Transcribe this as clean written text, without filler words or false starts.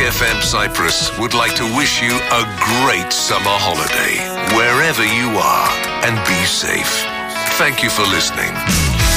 FM Cyprus would like to wish you a great summer holiday, wherever you are, and be safe. Thank you for listening.